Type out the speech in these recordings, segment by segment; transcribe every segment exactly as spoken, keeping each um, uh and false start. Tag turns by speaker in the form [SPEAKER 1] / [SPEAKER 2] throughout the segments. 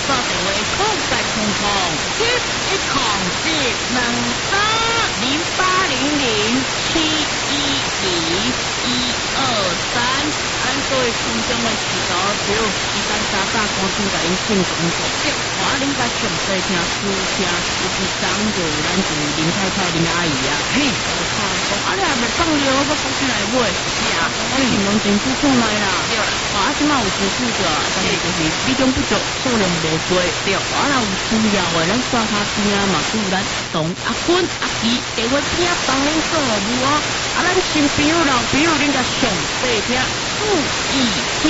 [SPEAKER 1] 打电话空在空空七一空七两三零八零零七一零一二三，咱各位群众的指导，比如时间三百公斤甲因进工作，我恁甲上细听私听，尤其长就咱就林太太、林阿姨啊，嘿，我看讲，啊你还没放了，我放进来买，是啊，我形容真出出来啦，对啦，啊即马有出出着，但是就是比重不足，数量无多，对，啊若有需要的，咱刷卡边啊嘛，有咱同阿坤、阿琪，电话听帮恁做服务哦，啊咱新朋友、老朋友，恁甲上细听，注意听。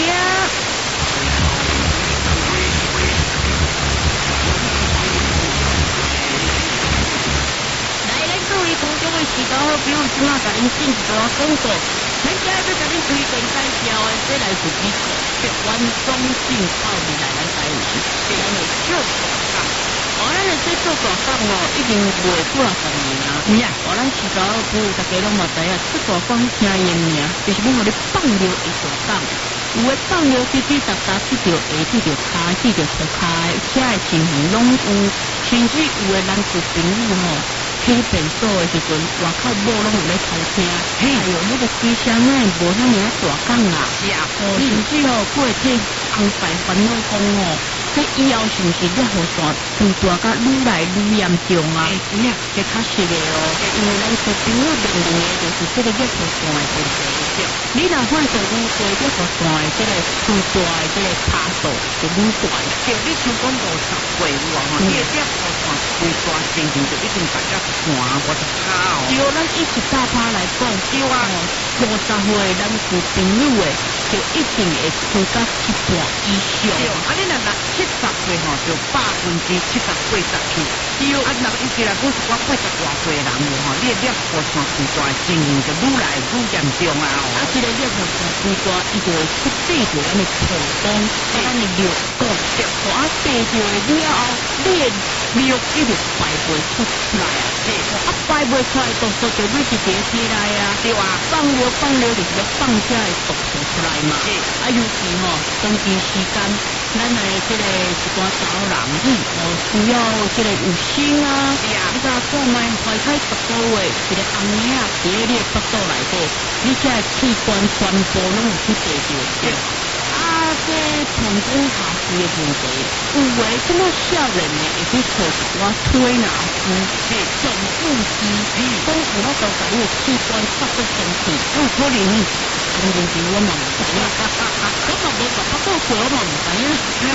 [SPEAKER 1] 各位观众的时间好，比如即马甲恁进一段广告，咱今日要甲恁推荐介绍的，这来自美国台湾中进口入来咱台湾，是咱的小大港。哦，咱的这小大港哦，已经卖几啊十年啊。有啊，哦，咱时间好，大家拢嘛知影，这大港听因名，就是要互你放尿的大港。有诶放尿滴滴答答，去着下，去着骹，去着涂骹，车的情形拢有，甚至有诶男士朋友吼。去诊所的时阵，外口某拢有咧偷听，哎呦，那个机车哪会无遐尔大港啊？是啊，哦，甚至哦，过去红白烦恼讲哦，这以后是毋是要互大变大甲愈来愈严重啊？有影，这确实的哦，因为咱小朋友面临的就是这个热互大的问题。你若发现愈多热互大的这个愈大的这个差数就愈大，对，你像讲五十岁有啊，你热互大愈大，心情就一定大家。寒我就好，就咱以一大趴来讲，对啊，五十岁咱是朋友的，就一定会出到一半以上。啊，你若若七十岁吼，就百分之七十八十去。对，啊，若尤其来讲是我八十多岁的人吼，你的尿壶酸变大，情形就愈来愈严重啊！啊，这个尿壶酸变大，伊就会出地着咱的膀胱，啊，咱的尿管，啊，地着了后，你的尿一直排袂出来啊！啊，排袂出来，毒素就会是跌起来啊，对啊，放尿放尿就是要放下的毒素出来嘛。啊，尤其吼，长期时间，咱的这个一寡查某人，嗯，哦，需要这个有心啊，对啊，你甲看卖怀胎十个月，一个红婴仔伫咧你的腹肚内底，你这器官全部拢有去得着。对。啊，这膀胱下垂的问题，有诶，这么少人呢，会去做一寡推拿师，是整复师，讲有法度把你的器官插到身体，有可能，真正是我嘛唔知影，我嘛无办法做过，我嘛唔知影。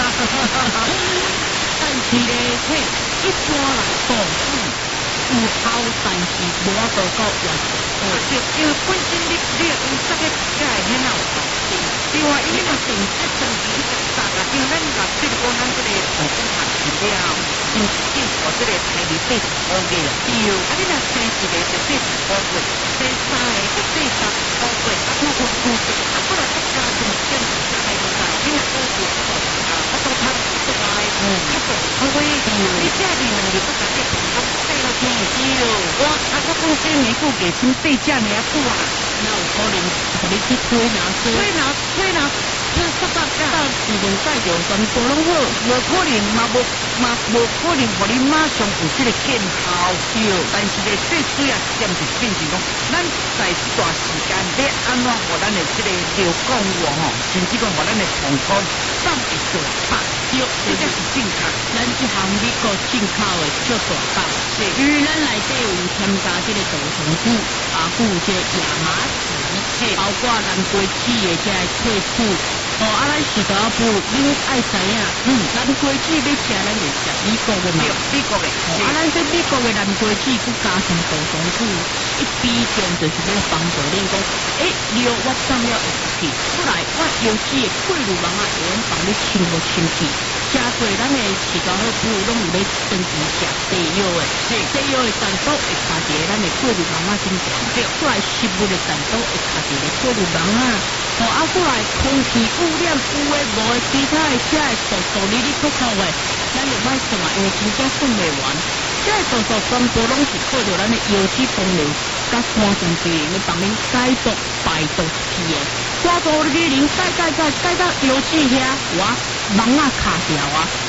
[SPEAKER 1] 但是咧，嘿，一般来讲，嗯，有效，但是无法度到完全。哦，就因为本身你你用这个才会很有效。对啊，因为个成绩成绩一直大啊，因为咱若对讲咱这个膀胱下垂了，因因我这个体力八十五个了，对，啊你若生一个就八十五个，生三个就八十五个，啊如果有这个，啊过来再加上减一下来个，你若多做啊，啊多他多来，嗯，较多，因为你这里能力不甲这膀胱背了天知咯，我啊我讲这年顾给先背这么久啊。那有可能互你去推拿师，推拿推拿，这十八到自动带着全部拢好，无可能嘛无嘛无可能互你马上有这个见效对，但是咧最主要点是变成讲，咱在这段时间要安怎互咱的这个流管路吼，甚至讲互咱的膀胱放会大把，对，这才是正确。咱这项美国进口的小大港，是因为咱内底有添加这个杜松子啊，还有这亚麻籽，包括南瓜子的这个萃取。哦，啊，咱是头部，你爱知影，嗯，南瓜子要吃，咱就吃美国的嘛，美国的。哦，啊，咱这美国的南瓜子，佮加上杜松子，一比中就是要帮助恁讲，诶，尿我上了会出去，出来我油脂的配乳囊啊，会用帮你清无清气。加过咱的饲狗好哺乳拢有咧长期食地药的，是地药的产毒会卡伫咱的配乳囊啊身上，对，过来食物的产毒会卡伫咧配乳囊啊。哦，啊，过来空气污染有诶无诶，其他诶遮诶毒素里里口口诶，咱就歹算啊，因为真正算袂完。遮诶毒素全部拢是靠着咱的油脂功能，甲肝肾机能咧帮恁解毒排毒去诶。抓住你零改改改改到油脂遐，我。网啊卡掉啊！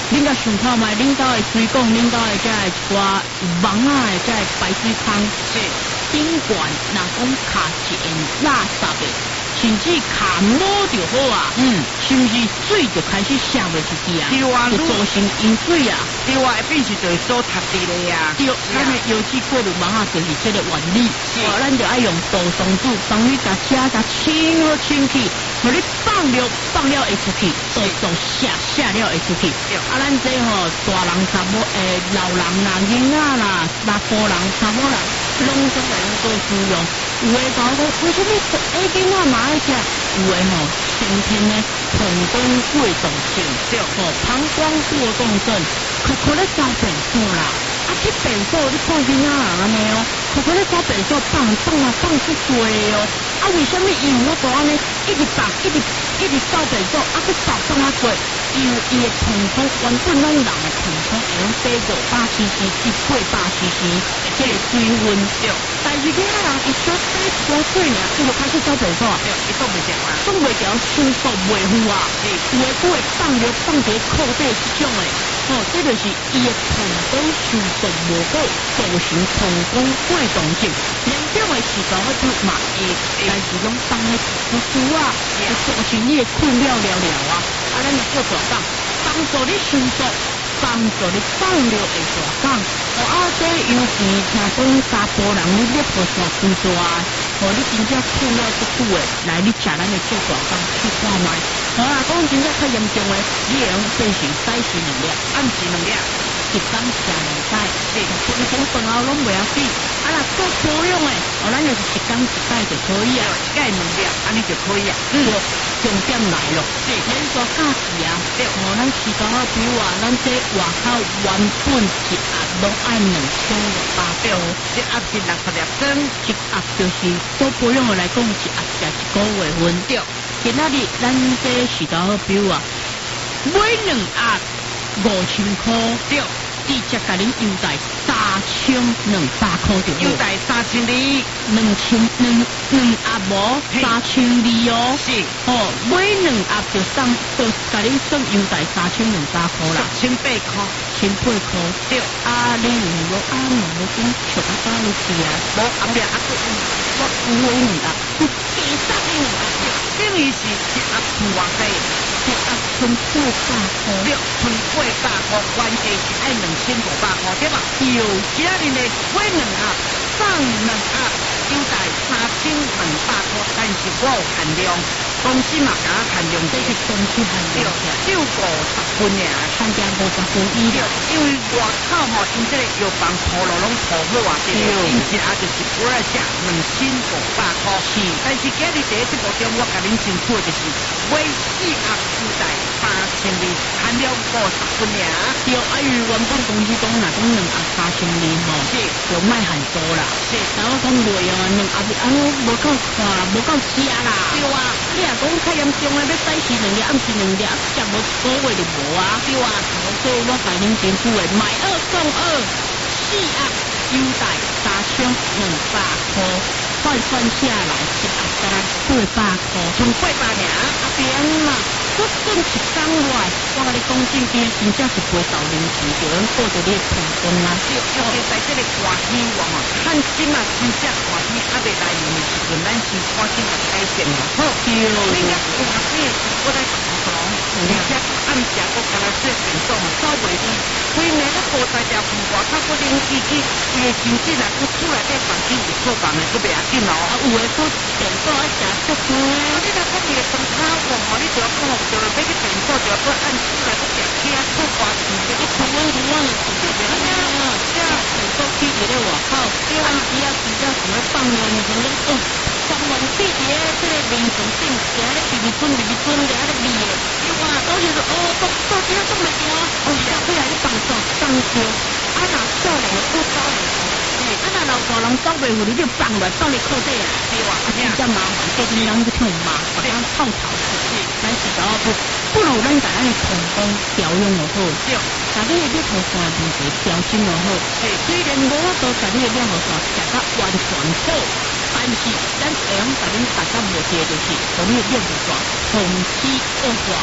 [SPEAKER 1] 恁甲想看卖，恁兜的水管，恁兜的遮个一寡网仔的遮个排水坑，
[SPEAKER 2] 是
[SPEAKER 1] 顶悬若讲卡一沿垃圾的，甚至卡摸就好啊，嗯，是毋是水就开始下袂出去啊？
[SPEAKER 2] 对啊，
[SPEAKER 1] 就造成淹水啊。
[SPEAKER 2] 对啊，一变是就是所塌地的呀。
[SPEAKER 1] 对，咱的油漆过滤网啊，就是这个原理。哦，咱就爱用杜松子帮你甲车甲清好清气，互你放了放了会出去，杜松下下了会出去。啊，咱这吼大人查某诶，老人啦、囡仔啦、查甫人、查某人，拢总会用做使用。有诶讲讲，为什么诶囡仔嘛爱食？有诶吼，先天诶膀胱过动症，对，吼膀胱过动症，可可咧招病数啦。啊，去病数你看囡仔人安尼哦，可可咧招病数放放啊放出多哦。啊，为什么伊有法度安尼一直放一直一直招病数，啊，去放放啊多？因为伊诶膀胱原本咱人诶膀胱会用八五百 C C 至八百 C C， 即个水温对。但是囡仔人伊小细多岁尔，伊就开始招病数啊，
[SPEAKER 2] 对，伊挡袂住啊，
[SPEAKER 1] 挡袂住，收束袂赴啊，有诶佫会放着放伫裤底即种诶。哦，这就是伊的膀胱收缩无好，造成膀胱过动症。严重的时候会出嘛会，但是拢放喺不舒啊，会造成你的困扰了了啊。啊，咱就做大讲，帮助你收缩，帮助你放尿会大讲。哦，啊，这尤其听讲查甫人你尿泡线伤大，哦，你真正困扰足久的，来你食咱的做大讲去看卖。好啦，讲真正较严重的，你会用变成早时两粒，暗时两粒，一天食两摆，是分分饭后拢袂要紧。啊啦，做保养的，哦，咱就是一天一摆就可以啊，
[SPEAKER 2] 一摆两粒，安尼就可以啊。
[SPEAKER 1] 嗯，重点来咯，是连续假期啊，对，哦，咱时间啊，比如话，咱这外口原本一盒拢爱两千六百块，
[SPEAKER 2] 一盒是六十粒装，
[SPEAKER 1] 一盒就是做保养的来讲，一盒食一个月份，对。今仔日咱这时间好，比如话，买两盒五千块，对，直接甲恁优待三千两百块就好。
[SPEAKER 2] 优待三千二，
[SPEAKER 1] 两千两两盒无三千二哦。是，哦，买两盒就送，就甲恁算优待三千两百块啦。
[SPEAKER 2] 千八块，
[SPEAKER 1] 千八块。对，啊，你如果啊，如果讲小阿爸你吃啊，无后壁啊，我有买两盒，加三两盒。
[SPEAKER 2] 等于是一盒剩偌济，
[SPEAKER 1] 一盒剩八百块，
[SPEAKER 2] 对，剩八百块，原价是爱两千五百块，对吧？
[SPEAKER 1] 有，
[SPEAKER 2] 今仔日呢买两盒，送两盒，优待三千两百块，但是我有限量，公司嘛敢限量，
[SPEAKER 1] 这是公司限量，
[SPEAKER 2] 只有五十份尔，
[SPEAKER 1] 参加五十分以了，
[SPEAKER 2] 因为外口吼，因这个药房铺路拢铺好啊，对，因一盒就是我来食两千五百块，是，但是今日第一节目中我甲恁先做就是买四盒优待三千二，限量五十份尔，
[SPEAKER 1] 对，啊，因为原本公司讲若讲两盒三千二吼，是，就卖很多啦，是，然后讲内容啊，两盒安尼无够看啦，无够食啦，对啊，你若讲较严重诶，要早时两粒，暗时两粒，食无一个月就无啊，对啊，所以我甲恁政府诶买二送二，四盒优待三千两百块，换算下来一盒才八百块，
[SPEAKER 2] 剩八百尔，
[SPEAKER 1] 啊边嘛。我算一工外，我甲你讲正经，真正是陪到零钱，就能顾着你的膀胱啊。
[SPEAKER 2] 尤其在这个寒天哇吼，趁今啊真正寒天还未来临的时阵，咱先赶紧来改善嘛。好，
[SPEAKER 1] 对。
[SPEAKER 2] 你讲寒天我来讲讲，而且暗时我刚才说变动嘛，走袂离，规暝都无在条饭外口搁冷气机，伊的身体若搁厝内底房间有做房的，搁袂要紧哦。
[SPEAKER 1] 啊，有诶搁电脑爱食足多。
[SPEAKER 2] 啊，你若讲伊的床骹旺吼，你就要讲就要要去电脑，就要搁按厝内搁食起啊，做花钱，就去
[SPEAKER 1] 台湾台湾的厝就别安尼啊，这样电脑机伫咧外口，对啊，只要只要什么放了，你可能哦，放完屁伫咧这个面床顶，伫咧鼻鼻尊鼻鼻尊，伫咧味的，对啊，到时就哦，到到底要做袂着，哦，下回来你放手放手，啊，若少年不少年。啊！那老大人走袂赴，你就放落放你裤底啊！对哇，啊，真正麻烦，做阵人去听麻烦，咱臭头出去，咱是搞不不如咱把咱的膀胱调养就好，对，把你的尿泡线问题调整就好。对，虽然无法度把你的尿泡线调到完全好，但是咱会用把恁大家无记就是，把你的尿泡线长期恶化。你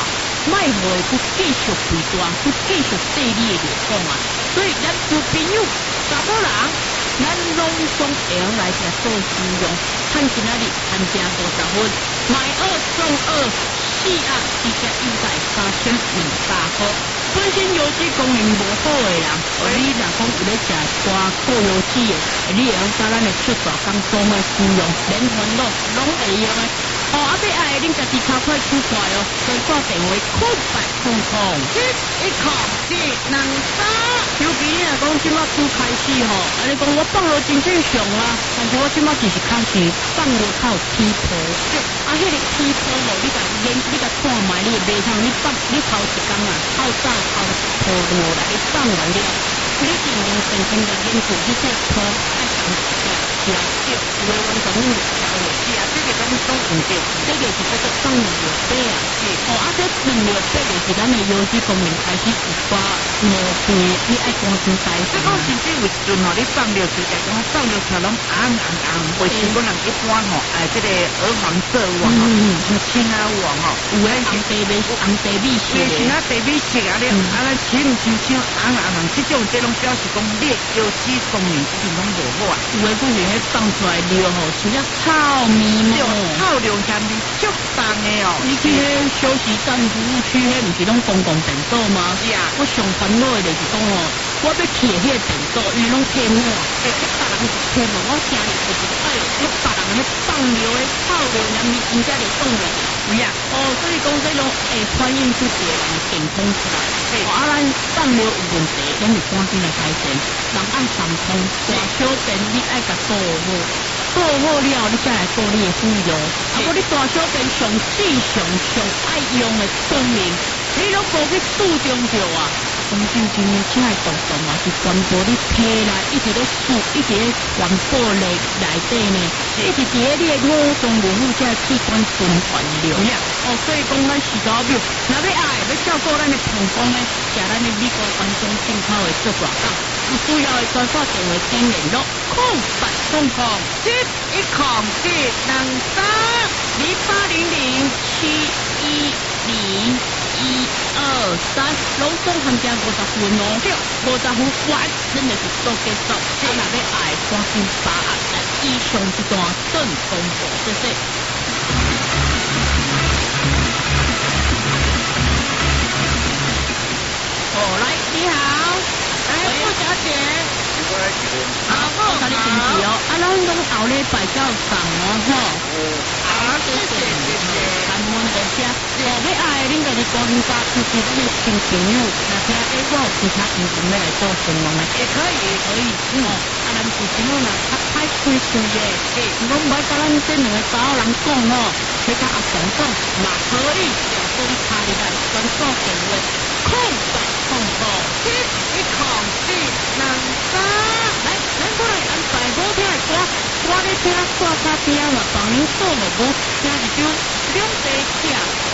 [SPEAKER 1] 卖互佮继续肥大，佮继续对你的流讲啊。所以咱做朋友，查某人，咱拢总会用来食做使用。看今仔日参加五十分，买二送二，四盒直接优待三千二百块。本身油脂功能无好的人，而你若讲有咧食大高油脂的，你会用甲咱的出大工总的使用，连烦恼拢会用的。哦，啊，要爱恁家己较快取快哦，所以挂电话空白空空，一一空一两三。尤其你若讲即马拄开始吼，啊，你讲我放落真正上啊，但是我即马只是开始放落较有起泡，啊，迄个起泡吼，你甲研你甲看卖，你袂通你放你头一工啊，泡早泡泡落来，你放完了，你尽量先先个研究迄个泡爱长时间，是啊，少，有诶阮讲你调落去啊，这个拢总用着，这个是叫做放尿白啊，哦，啊，这放尿白就是咱的油脂功能开始有发毛病，你爱赶紧改善。
[SPEAKER 2] 你讲甚至有一阵吼，你放尿时间讲放尿出来拢红红红，为像我人一般吼，哎，这个鹅黄色有啊吼，像青啊有啊吼，有诶是
[SPEAKER 1] 红茶米红茶米色
[SPEAKER 2] 的，是那茶米色啊了，啊咱青青青红红红，这种这拢表示讲你油脂功能这种拢无好啊。
[SPEAKER 1] 有诶讲是迄放出来尿吼，像只臭咪毛，
[SPEAKER 2] 臭尿香味足重的哦。
[SPEAKER 1] 你去迄休息站服务区，迄毋是拢公共便所吗？
[SPEAKER 2] 是啊，
[SPEAKER 1] 我上烦恼的就是讲哦，我要去迄个便所，因为拢贴膜，诶，迄别人是贴膜，我听哩就是哎呦，迄别人迄放尿的臭尿香味真正就冻了。有呀，哦，所以讲这种会反映出别人健康出来。哦，啊，咱放尿有问题，咱就赶紧来改善。人爱上通，大小便你爱甲做好，做好了你再来做你的使用。啊，无你大小便上细上上爱用的功能，你拢无去注重着啊。讲真真的，这个动动啊，是全部你体内一直咧输，一直咧传播内内底呢，一直伫咧你的五脏六腑这器官循环流。哦，所以讲咱是搞表，若要爱要照顾咱的膀胱呢，食咱的美国完全进口的做大档，有需要的专线电话请联络空八空空
[SPEAKER 2] 一一空一两三
[SPEAKER 1] 零八零零七一零一二三，拢总含加五十分哦，五十分完，咱就是做结束。啊，若要爱赶紧把握咱以上这段正公布，谢谢。哦，来，你好，哎，傅小姐。好，我甲你请起哦，啊，咱拢后礼拜较送哦，吼。
[SPEAKER 2] 好，谢谢谢谢。
[SPEAKER 1] 感恩大家。哦，要爱恁家己高龄家，就是咱的亲朋友，若听哎，我有其他朋友要来做询问的，
[SPEAKER 2] 也可以，也可以。
[SPEAKER 1] 嗯，啊，咱是朋友若较歹开嘴的，诶，我唔爱甲咱这两个查某人讲哦，要甲阿公讲，嘛可以，就讲拍入来专线电话，空白空空，
[SPEAKER 2] 一一空一两三，
[SPEAKER 1] 来，咱过来安排好听的歌，我咧听挂卡边嘛，帮您做好无，听一首两地听。